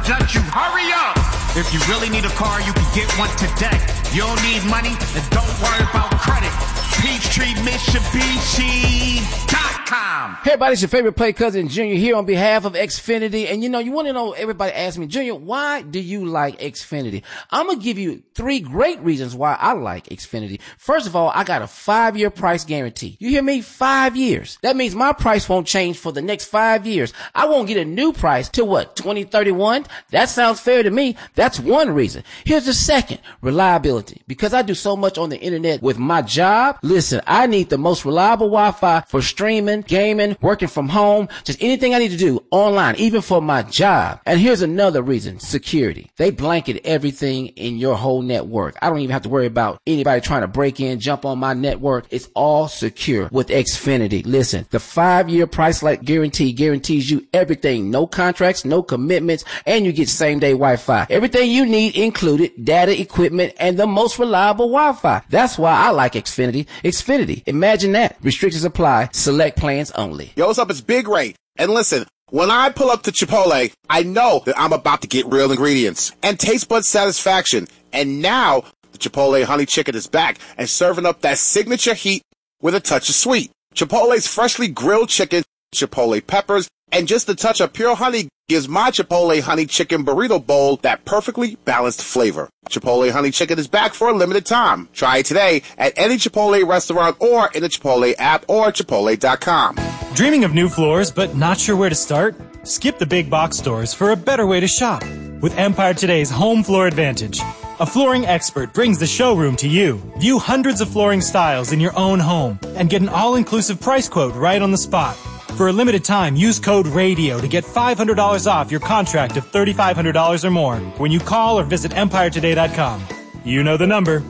judge you. Hurry up! If you really need a car, you can get one today. You don't need money, and don't worry about credit. PeachtreeMitsubishi.com. Hey everybody, it's your favorite play cousin Junior here on behalf of Xfinity. And you want to know, everybody asks me, Junior, why do you like Xfinity? I'm going to give you 3 great reasons why I like Xfinity. First of all, I got a 5-year price guarantee. You hear me? 5 years. That means my price won't change for the next 5 years. I won't get a new price till 2031? That sounds fair to me. That's one reason. Here's the second, reliability. Because I do so much on the internet with my job, listen, I need the most reliable Wi-Fi for streaming, gaming, working from home, just anything I need to do online, even for my job. And here's another reason, security. They blanket everything in your whole network. I don't even have to worry about anybody trying to break in, jump on my network. It's all secure with Xfinity. Listen, the 5-year price like guarantee guarantees you everything. No contracts, no commitments, and you get same-day Wi-Fi. Everything you need included, data, equipment, and the most reliable Wi-Fi. That's why I like Xfinity. Xfinity. Imagine that. Restrictions apply. Select plans only. Yo, what's up? It's Big Ray. And listen, when I pull up to Chipotle, I know that I'm about to get real ingredients and taste bud satisfaction. And now the Chipotle honey chicken is back and serving up that signature heat with a touch of sweet. Chipotle's freshly grilled chicken, Chipotle peppers, and just a touch of pure honey gives my Chipotle honey chicken burrito bowl that perfectly balanced flavor. Chipotle honey chicken is back for a limited time. Try it today at any Chipotle restaurant or in the Chipotle app or Chipotle.com. Dreaming of new floors but not sure where to start? Skip the big box stores for a better way to shop with Empire Today's Home Floor Advantage. A flooring expert brings the showroom to you. View hundreds of flooring styles in your own home and get an all-inclusive price quote right on the spot. For a limited time, use code RADIO to get $500 off your contract of $3,500 or more when you call or visit EmpireToday.com. You know the number.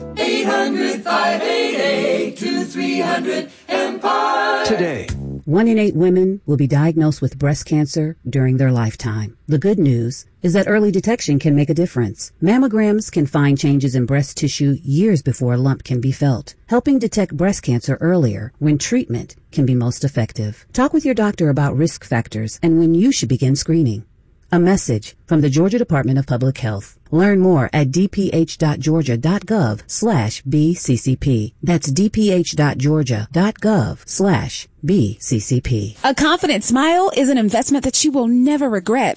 800-588-2300 Today. 1 in 8 women will be diagnosed with breast cancer during their lifetime. The good news is that early detection can make a difference. Mammograms can find changes in breast tissue years before a lump can be felt, helping detect breast cancer earlier when treatment can be most effective. Talk with your doctor about risk factors and when you should begin screening. A message from the Georgia Department of Public Health. Learn more at dph.georgia.gov/BCCP. That's dph.georgia.gov/BCCP. A confident smile is an investment that you will never regret.